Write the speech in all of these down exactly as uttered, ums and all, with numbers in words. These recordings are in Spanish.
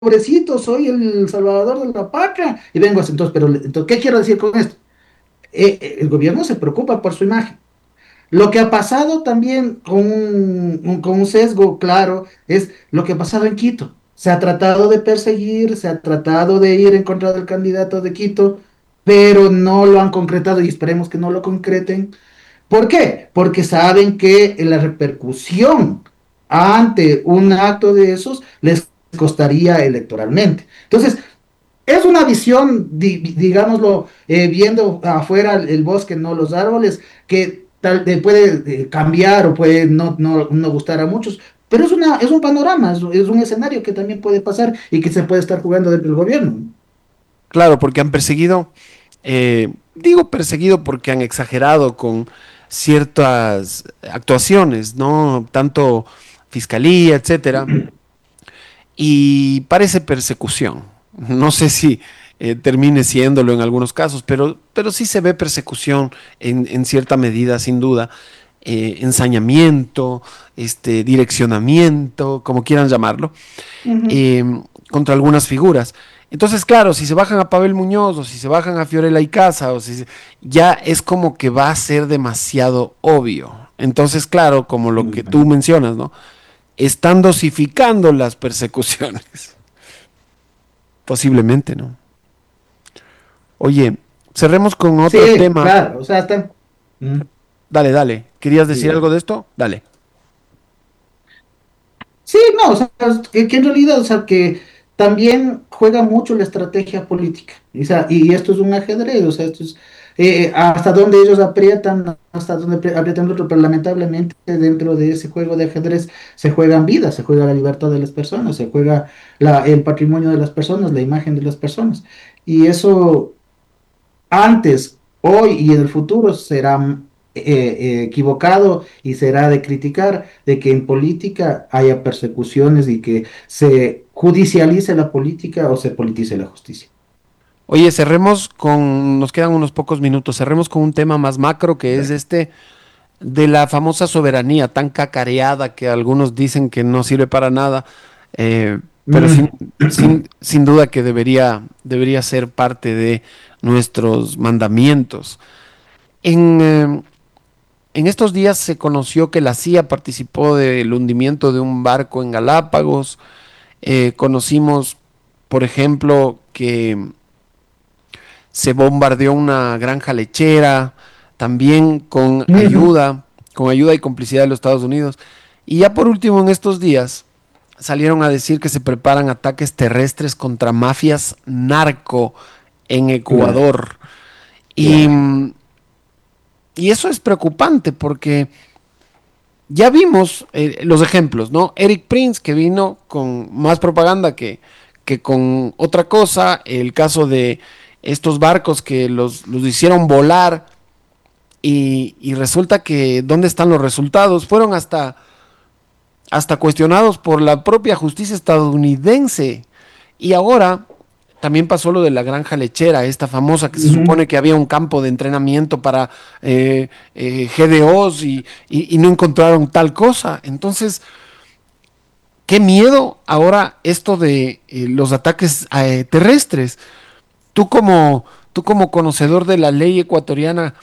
pobrecito, soy el salvador de la patria, y vengo así, entonces, pero, entonces, ¿qué quiero decir con esto? Eh, eh, el gobierno se preocupa por su imagen. Lo que ha pasado también con un, un- con un sesgo claro es lo que ha pasado en Quito. Se ha tratado de perseguir, se ha tratado de ir en contra del candidato de Quito, pero no lo han concretado y esperemos que no lo concreten. ¿Por qué? Porque saben que la repercusión ante un acto de esos les costaría electoralmente. Entonces, es una visión, di- digámoslo, eh, viendo afuera el, el bosque, no los árboles, que tal, eh, puede eh, cambiar o puede no, no, no gustar a muchos, pero es, una, es un panorama, es, es un escenario que también puede pasar y que se puede estar jugando dentro del gobierno. Claro, porque han perseguido, eh, digo perseguido porque han exagerado con ciertas actuaciones, ¿no? Tanto fiscalía, etcétera, y parece persecución. No sé si eh, termine siéndolo en algunos casos, pero, pero sí se ve persecución en, en cierta medida, sin duda. Eh, ensañamiento, este, direccionamiento, como quieran llamarlo, Ujú. eh, contra algunas figuras. Entonces, claro, si se bajan a Pavel Muñoz o si se bajan a Fiorella Icaza, o si se- ya es como que va a ser demasiado obvio. Entonces, claro, como lo que tú mencionas, ¿no? Están dosificando las persecuciones. Posiblemente, ¿no? Oye, cerremos con otro Sí, tema. claro, o sea, están... Mm, Dale, dale. ¿Querías decir diga. algo de esto? Dale. Sí, no, o sea, es que, que en realidad, o sea, que también juega mucho la estrategia política. O sea, y esto es un ajedrez, o sea, esto es eh, hasta donde ellos aprietan, hasta donde apri- aprietan el otro, pero lamentablemente dentro de ese juego de ajedrez se juegan vidas, se juega la libertad de las personas, se juega la, el patrimonio de las personas, la imagen de las personas. Y eso antes, hoy y en el futuro será eh, eh, equivocado y será de criticar de que en política haya persecuciones y que se judicialice la política o se politice la justicia. Oye, cerremos con, nos quedan unos pocos minutos, cerremos con un tema más macro que es este de la famosa soberanía tan cacareada que algunos dicen que no sirve para nada, eh, pero sin, Mm. sin, sin duda que debería, debería ser parte de nuestros mandamientos. En, eh, en estos días se conoció que la C I A participó del hundimiento de un barco en Galápagos. Eh, conocimos, por ejemplo, que se bombardeó una granja lechera, también con Ujú. ayuda, con ayuda y complicidad de los Estados Unidos. Y ya por último, en estos días salieron a decir que se preparan ataques terrestres contra mafias narco en Claro, Ecuador. Y, claro. y eso es preocupante porque ya vimos eh, los ejemplos, ¿no? Eric Prince, que vino con más propaganda que, que con otra cosa, el caso de estos barcos que los, los hicieron volar y, y resulta que ¿dónde están los resultados? Fueron hasta, hasta cuestionados por la propia justicia estadounidense. Y ahora también pasó lo de la granja lechera, esta famosa que se Ujú. supone que había un campo de entrenamiento para eh, eh, G D Os y, y, y no encontraron tal cosa. Entonces, qué miedo ahora esto de eh, los ataques eh, terrestres. Tú como, tú como conocedor de la ley ecuatoriana,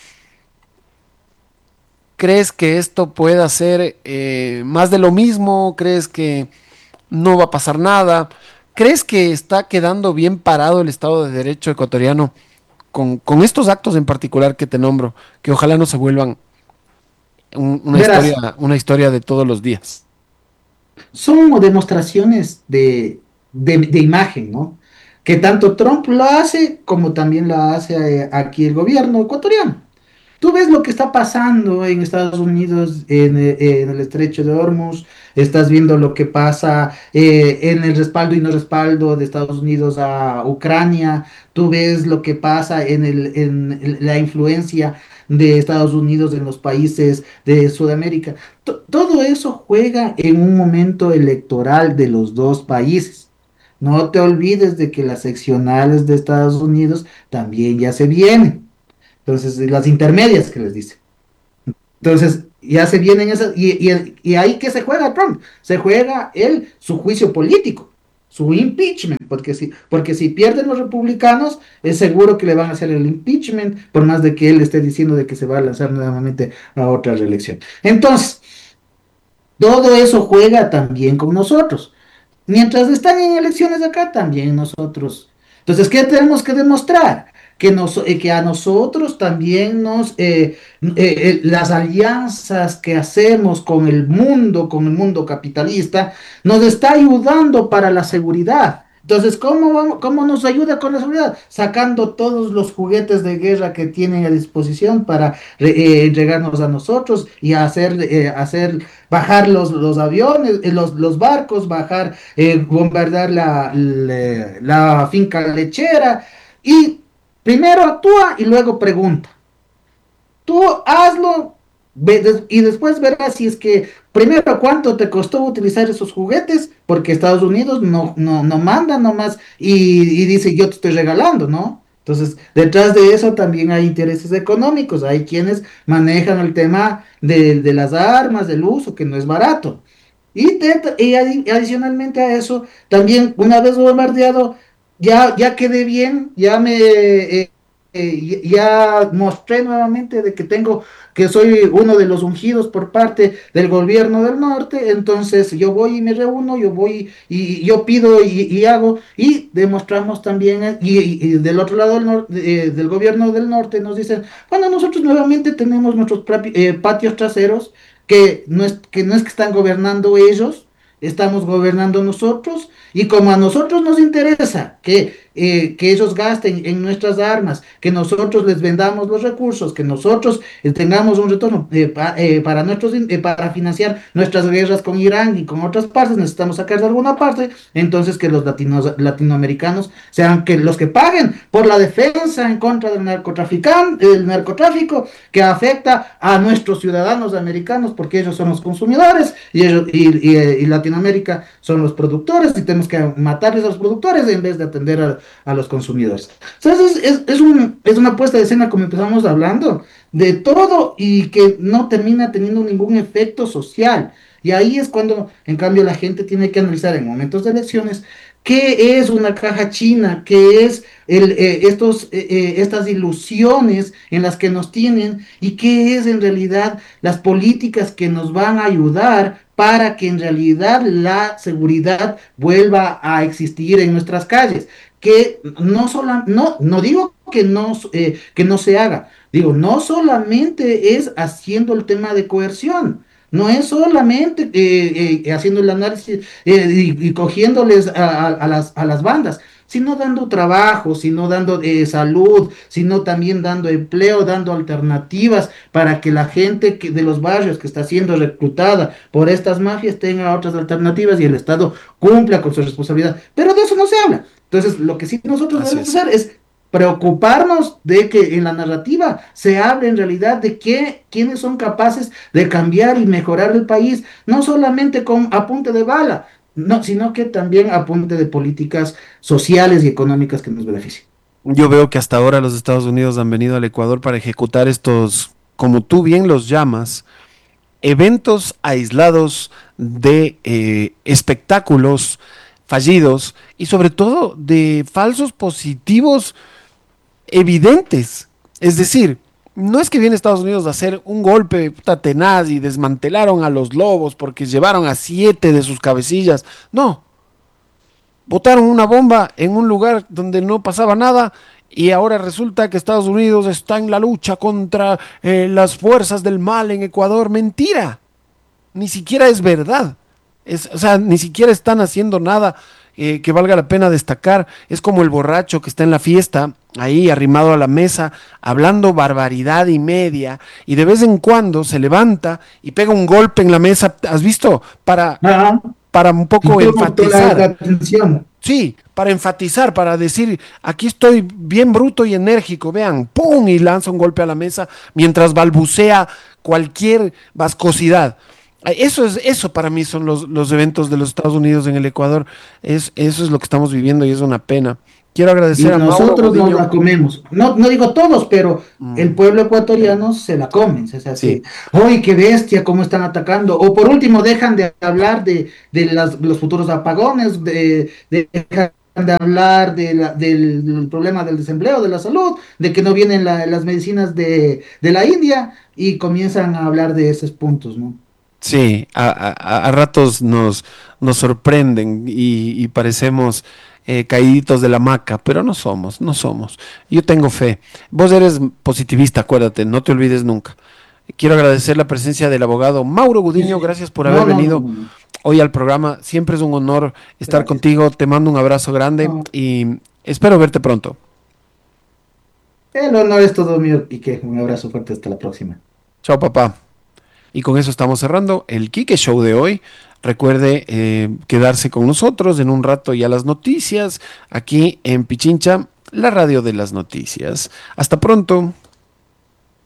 ¿crees que esto pueda ser eh, más de lo mismo? ¿Crees que no va a pasar nada? ¿Crees que está quedando bien parado el Estado de Derecho ecuatoriano con, con estos actos en particular que te nombro, que ojalá no se vuelvan un- una Verás, historia, una historia de todos los días? son demostraciones de, de, de imagen, ¿no? Que tanto Trump lo hace como también la hace eh, aquí el gobierno ecuatoriano. Tú ves lo que está pasando en Estados Unidos, en, eh, en el estrecho de Hormuz, estás viendo lo que pasa eh, en el respaldo y no respaldo de Estados Unidos a Ucrania, tú ves lo que pasa en, el, en el- la influencia de Estados Unidos en los países de Sudamérica. To- todo eso juega en un momento electoral de los dos países. No te olvides de que las seccionales de Estados Unidos también ya se vienen. Entonces, las intermedias que les dice. Entonces, ya se vienen esas, y, y, y ahí que se juega Trump, se juega él su juicio político. su impeachment, porque si, porque si pierden los republicanos, es seguro que le van a hacer el impeachment, por más de que él esté diciendo de que se va a lanzar nuevamente a otra reelección. Entonces, todo eso juega también con nosotros. Mientras están en elecciones acá, también nosotros. Entonces, ¿qué tenemos que demostrar? Que, nos, eh, que a nosotros también nos, eh, eh, eh, las alianzas que hacemos con el mundo, con el mundo capitalista, nos está ayudando para la seguridad. Entonces, ¿cómo, vamos, cómo nos ayuda con la seguridad? Sacando todos los juguetes de guerra que tienen a disposición para eh, entregarnos a nosotros y hacer, eh, hacer bajar los, los aviones, eh, los, los barcos, bajar, eh, bombardear la, la, la finca lechera y primero actúa y luego pregunta. Tú hazlo ve- des- y después verás si es que primero cuánto te costó utilizar esos juguetes, porque Estados Unidos no, no, no manda nomás y, y dice yo te estoy regalando, ¿no? Entonces, detrás de eso también hay intereses económicos, hay quienes manejan el tema de, de las armas, del uso, que no es barato. Y, de- y adi- adicionalmente a eso, también una vez bombardeado, ya, ya quedé bien, ya me, eh, eh, ya mostré nuevamente de que tengo, que soy uno de los ungidos por parte del gobierno del norte, entonces yo voy y me reúno, yo voy y, y yo pido y, y hago, y demostramos también, eh, y, y- y del otro lado del, nor- eh, del gobierno del norte nos dicen, bueno, nosotros nuevamente tenemos nuestros propi- eh, patios traseros, que no es, que no es que están gobernando ellos, estamos gobernando nosotros, y como a nosotros nos interesa que, eh, que ellos gasten en nuestras armas, que nosotros les vendamos los recursos, que nosotros eh, tengamos un retorno eh, pa- eh, para, nuestros, in- eh, para financiar nuestras guerras con Irán y con otras partes, necesitamos sacar de alguna parte, entonces que los latinos, latinoamericanos sean que los que paguen por la defensa en contra del narcotraficante, el narcotráfico que afecta a nuestros ciudadanos americanos, porque ellos son los consumidores y, ellos, y, y, y Latinoamérica son los productores, y tenemos que matarles a los productores en vez de atender a, a los consumidores. Entonces es, es, es, un, es una puesta de escena, como empezamos hablando, de todo y que no termina teniendo ningún efecto social. Y ahí es cuando, en cambio, la gente tiene que analizar en momentos de elecciones qué es una caja china, qué es el, eh, estos, eh, eh, estas ilusiones en las que nos tienen y qué es en realidad las políticas que nos van a ayudar para que en realidad la seguridad vuelva a existir en nuestras calles. Que no solo, no, no digo que no, eh, que no se haga, digo, no solamente es haciendo el tema de coerción. No es solamente eh, eh, haciendo el análisis eh, y, y cogiéndoles a, a- a las, a las bandas, sino dando trabajo, sino dando eh, salud, sino también dando empleo, dando alternativas para que la gente que, de los barrios que está siendo reclutada por estas mafias tenga otras alternativas y el Estado cumpla con su responsabilidad. Pero de eso no se habla. Entonces, lo que sí nosotros Así debemos es. hacer es preocuparnos de que en la narrativa se hable en realidad de qué, quiénes son capaces de cambiar y mejorar el país, no solamente con apunte de bala, no, sino que también apunte de políticas sociales y económicas que nos beneficien. Yo veo que hasta ahora los Estados Unidos han venido al Ecuador para ejecutar estos, como tú bien los llamas, eventos aislados de eh, espectáculos fallidos y sobre todo de falsos positivos evidentes. Es decir, no es que viene Estados Unidos a hacer un golpe puta, tenaz y desmantelaron a los lobos porque llevaron a siete de sus cabecillas. No, botaron una bomba en un lugar donde no pasaba nada y ahora resulta que Estados Unidos está en la lucha contra eh, las fuerzas del mal en Ecuador. Mentira, ni siquiera es verdad. Es, o sea, ni siquiera están haciendo nada eh, que valga la pena destacar. Es como el borracho que está en la fiesta, ahí arrimado a la mesa, hablando barbaridad y media, y de vez en cuando se levanta y pega un golpe en la mesa. ¿Has visto? Para, Ajá. para un Y poco tuvo toda la, la enfatizar. atención. Sí, para enfatizar, para decir, aquí estoy bien bruto y enérgico, vean, ¡pum! Y lanza un golpe a la mesa mientras balbucea cualquier vascosidad. Eso es, eso para mí son los, los eventos de los Estados Unidos en el Ecuador. Es, eso es lo que estamos viviendo y es una pena. Quiero Y agradecer a Mauro nosotros nos la Gudiño. comemos. No, no digo todos, pero el Mm, pueblo ecuatoriano se la come. O sea, sí, se, ¡ay, qué bestia! ¿Cómo están atacando? O por último, dejan de hablar de, de las- los futuros apagones, de, de- dejan de hablar de la- del, del problema del desempleo, de la salud, de que no vienen la- las medicinas de, de la India y comienzan a hablar de esos puntos, ¿no? sí, a, a- a ratos nos, nos sorprenden y, y parecemos eh, caíditos de la hamaca, pero no somos, no somos. Yo tengo fe. Vos eres positivista, acuérdate, no te olvides nunca. Quiero agradecer la presencia del abogado Mauro Sí, Gudiño. sí. Gracias por haber No, no, no, venido no, no. hoy al programa. Siempre es un honor estar Gracias. contigo. Te mando un abrazo grande No, y espero verte pronto. el honor es todo mío y que un abrazo fuerte hasta la próxima. Chao, papá. Y con eso estamos cerrando el Kike Show de hoy. Recuerde eh, quedarse con nosotros en un rato ya las noticias aquí en Pichincha, la radio de las noticias. Hasta pronto.